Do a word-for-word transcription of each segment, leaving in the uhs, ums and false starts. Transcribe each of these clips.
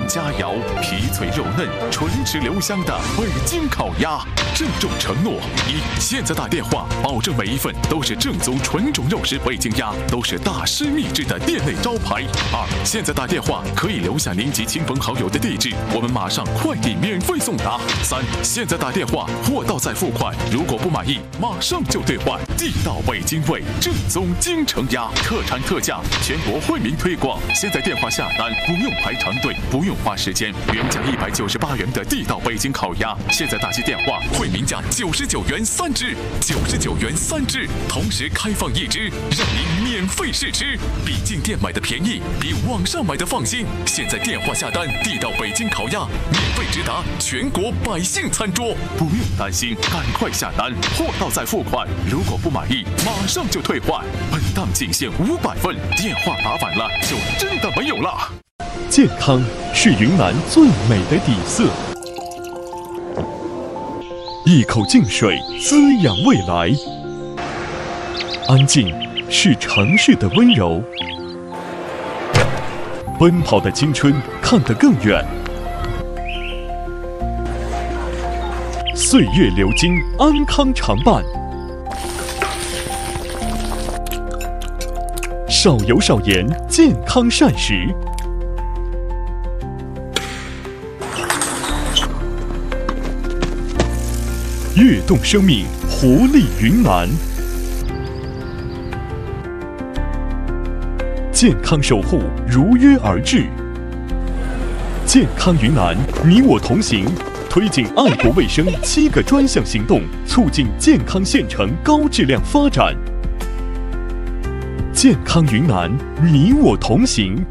佳肴，皮脆肉嫩，唇齿留香的北京烤鸭。郑重承诺：一，现在打电话，保证每一份都是正宗纯种肉食北京鸭，都是大师秘制的店内招牌。二，现在打电话可以留下您及亲朋好友的地址，我们马上快递免费送达。三，现在打电话，货到再付款，如果不满意，马上就兑换。地道北京味，正宗京城鸭，特产特价，全国惠民推广。现在电话下单不用排长队，不用花时间，原价一百九十八元的地道北京烤鸭，现在打起电话，惠民价九十九元三只，九十九元三只，同时开放一只，让您免费试吃，比进店买的便宜，比网上买的放心。现在电话下单，地道北京烤鸭免费直达全国百姓餐桌，不用担心，赶快下单，货到再付款，如果不满意，马上就退换。本档仅限五百份，电话打反了就真的没有了。 健康是云南最美的底色，一口净水滋养未来。安静是城市的温柔，奔跑的青春看得更远。岁月流金，安康常伴。少油少盐，健康膳食。跃动生命，活力云南。健康守护如约而至。健康云南，你我同行。推进爱国卫生七个专项行动，促进健康县城高质量发展。健康云南，你我同行。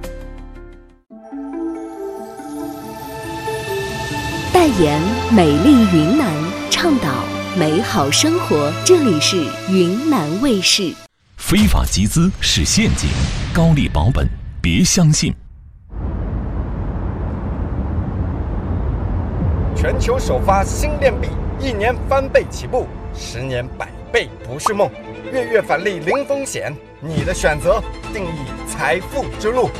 代言美丽云南，倡导美好生活。这里是云南卫视。 非法集资是陷阱，高利保本别相信。 全球首发新链币，一年翻倍起步，十年百倍不是梦。月月返利零风险，你的选择定义财富之路。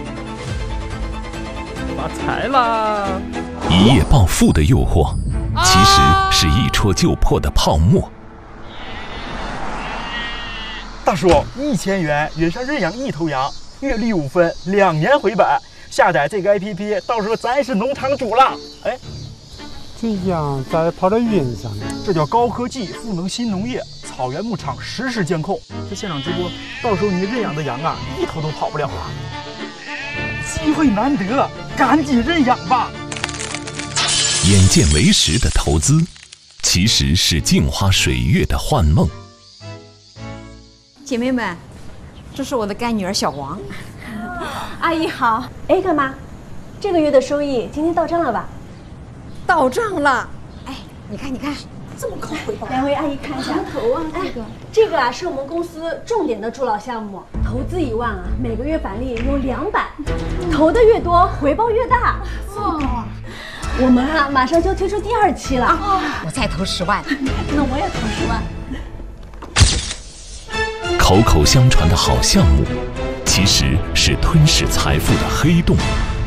发财啦！ 一夜暴富的诱惑，其实是一戳就破的泡沫。 大叔，一千元约上认养一头羊，月利五分，两年回本。下载这个 A P P， 到时候咱是农场主了。哎。 这羊咋跑到云上呢？ 这叫高科技赋能新农业，草原牧场实时监控。这现场直播，到时候你认养的羊啊，一头都跑不了了。机会难得，赶紧认养吧！ 眼见为实的投资，其实是镜花水月的幻梦。 姐妹们，这是我的干女儿小王。 阿姨好。哎，干妈，这个月的收益今天到账了吧？ 到账了，哎，你看，你看，这么高回报。 两位阿姨看一下头啊，这个，这个啊是我们公司重点的助老项目，投资一万啊，每个月返利有两百，投的越多，回报越大。哇，我们啊马上就推出第二期了， 啊、我再投十万， 那我也投十万。口口相传的好项目，其实是吞噬财富的黑洞。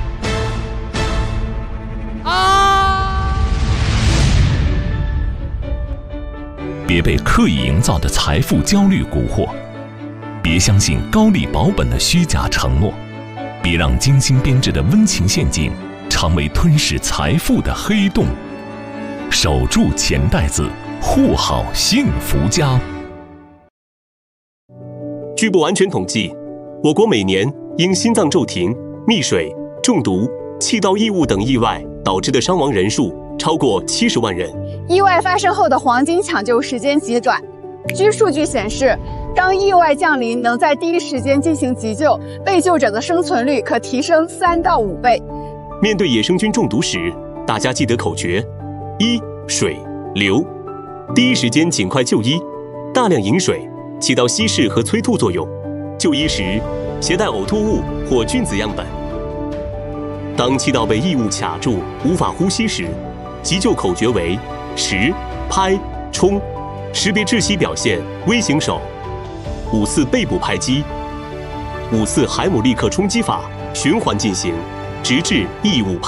别被刻意营造的财富焦虑蛊惑，别相信高利保本的虚假承诺，别让精心编织的温情陷阱成为吞噬财富的黑洞。守住钱袋子，护好幸福家。 据不完全统计，我国每年因心脏骤停、溺水、中毒、气道异物等意外导致的伤亡人数超过七十万人。 意外发生后的黄金抢救时间极短。据数据显示，当意外降临，能在第一时间进行急救，被救者的生存率可提升三到五倍。 面对野生菌中毒时，大家记得口诀：一、水流，第一时间尽快就医，大量饮水起到稀释和催吐作用。就医时携带呕吐物或菌子样本。当气道被异物卡住，无法呼吸时，急救口诀为十、拍、冲，识别窒息表现，微型手。五次背部拍击，五次海姆立克冲击法，循环进行，直至异物排